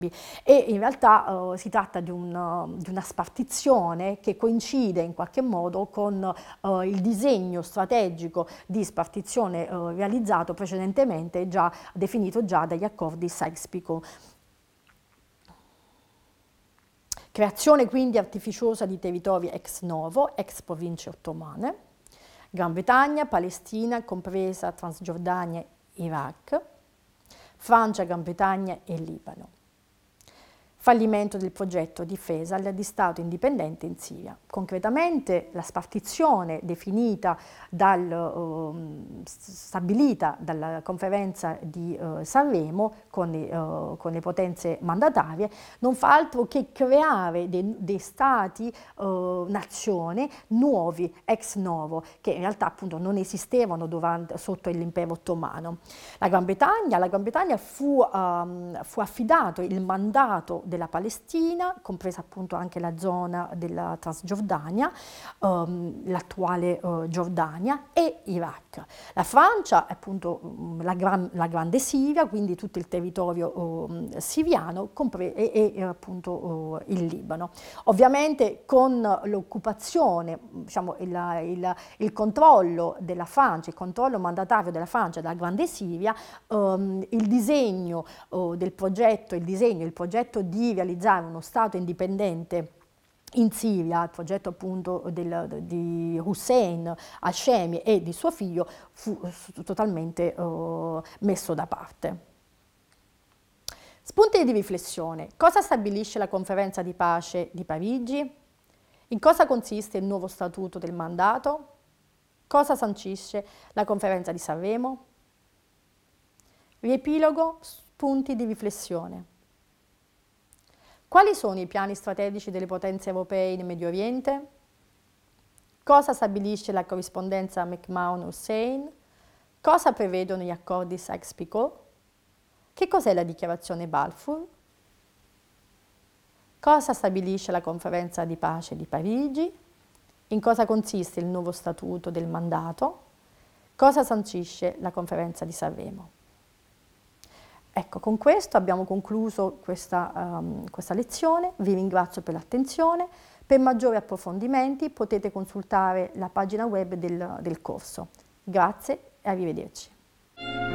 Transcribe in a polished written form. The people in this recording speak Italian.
E in realtà si tratta di una spartizione che coincide in qualche modo con il disegno strategico di spartizione realizzato precedentemente, definito già dagli accordi Sykes-Picot. Creazione quindi artificiosa di territori ex novo, ex province ottomane, Gran Bretagna, Palestina, compresa Transgiordania, Iraq, Francia, Gran Bretagna e Libano. Fallimento del progetto di Faisal di Stato indipendente in Siria. Concretamente la spartizione definita stabilita dalla conferenza di Sanremo con le potenze mandatarie non fa altro che creare dei stati nazione nuovi, ex novo, che in realtà appunto non esistevano sotto l'impero ottomano. La Gran Bretagna fu affidato il mandato della Palestina, compresa appunto anche la zona della Transgiordania, l'attuale Giordania, e Iraq. La Francia, appunto la grande Siria, quindi tutto il territorio siriano e appunto il Libano. Ovviamente con l'occupazione, diciamo il controllo della Francia, il controllo mandatario della Francia della grande Siria, il disegno del progetto, il progetto di realizzare uno Stato indipendente in Siria, il progetto appunto di Hussein Hashemi e di suo figlio, fu totalmente messo da parte. Spunti di riflessione. Cosa stabilisce la conferenza di pace di Parigi? In cosa consiste il nuovo statuto del mandato? Cosa sancisce la conferenza di Sanremo? Riepilogo, spunti di riflessione. Quali sono i piani strategici delle potenze europee nel Medio Oriente? Cosa stabilisce la corrispondenza McMahon-Hussein? Cosa prevedono gli accordi Sykes-Picot? Che cos'è la dichiarazione Balfour? Cosa stabilisce la conferenza di pace di Parigi? In cosa consiste il nuovo statuto del mandato? Cosa sancisce la conferenza di Sanremo? Ecco, con questo abbiamo concluso questa lezione, vi ringrazio per l'attenzione. Per maggiori approfondimenti potete consultare la pagina web del corso. Grazie e arrivederci.